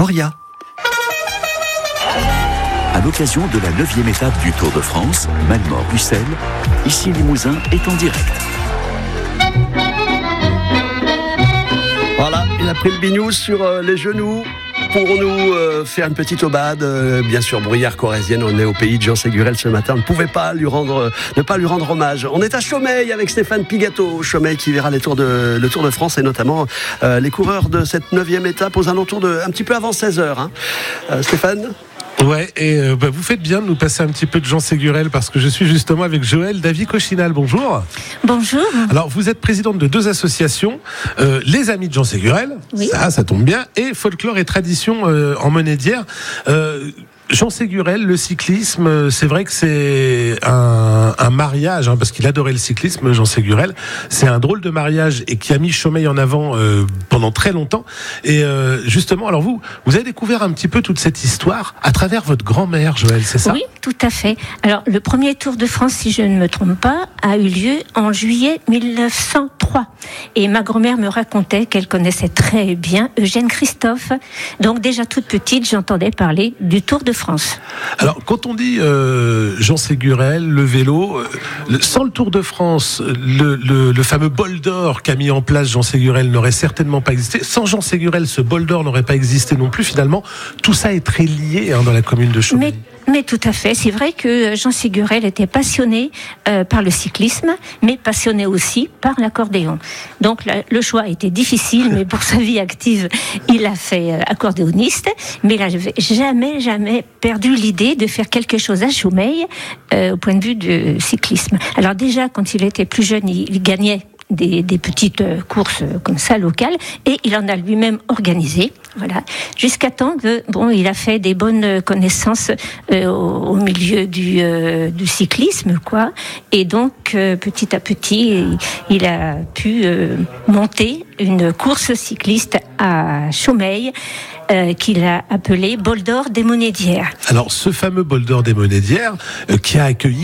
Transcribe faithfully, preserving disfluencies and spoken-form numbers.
Oria. À l'occasion de la neuvième étape du Tour de France, Malmort-Ussel, ici Limousin est en direct. Voilà, il a pris le bignou sur euh, les genoux pour nous euh, faire une petite aubade. Euh, bien sûr, bruyère corrézienne, on est au pays de Jean Ségurel ce matin. On ne pouvait pas lui rendre, euh, ne pas lui rendre hommage. On est à Chaumeil avec Stéphane Pigato. Chaumeil qui verra les tours de, le Tour de France et notamment euh, les coureurs de cette neuvième étape aux alentours de un petit peu avant seize heures. Hein. Euh, Stéphane ? Ouais, et euh, bah, vous faites bien de nous passer un petit peu de Jean Ségurel parce que je suis justement avec Joëlle Davy-Cochinal. Bonjour. Bonjour. Alors, vous êtes présidente de deux associations, euh, les Amis de Jean Ségurel, oui. ça, ça tombe bien, et Folklore et Tradition euh, en Monédière. Euh, Jean Ségurel, le cyclisme, c'est vrai que c'est un, un mariage, hein, parce qu'il adorait le cyclisme, Jean Ségurel. C'est un drôle de mariage et qui a mis Chaumeil en avant euh, pendant très longtemps. Et euh, justement, alors vous, vous avez découvert un petit peu toute cette histoire à travers votre grand-mère, Joëlle, c'est ça ? Oui, tout à fait. Alors, le premier Tour de France, si je ne me trompe pas, a eu lieu en juillet mille neuf cent trois. Et ma grand-mère me racontait qu'elle connaissait très bien Eugène Christophe. Donc, déjà toute petite, j'entendais parler du Tour de France. France. Alors, quand on dit euh, Jean Ségurel, le vélo, euh, sans le Tour de France, le, le, le fameux bol d'or qu'a mis en place Jean Ségurel n'aurait certainement pas existé. Sans Jean Ségurel, ce bol d'or n'aurait pas existé non plus. Finalement, tout ça est très lié hein, dans la commune de Chaumeil. Mais, mais tout à fait. C'est vrai que Jean Ségurel était passionné euh, par le cyclisme, mais passionné aussi par l'accordéon. Donc, la, le choix était difficile, mais pour sa vie active, il a fait euh, accordéoniste. Mais il n'avait jamais, jamais perdu l'idée de faire quelque chose à Chaumeil euh, au point de vue du cyclisme. Alors déjà, quand il était plus jeune, il, il gagnait Des, des petites courses comme ça locales et il en a lui-même organisé, voilà, jusqu'à temps que bon, il a fait des bonnes connaissances euh, au, au milieu du, euh, du cyclisme, quoi, et donc euh, petit à petit il, il a pu euh, monter une course cycliste à Chaumeil euh, qu'il a appelée Bol d'Or des Monédières. Alors ce fameux Bol d'Or des Monédières euh, qui a accueilli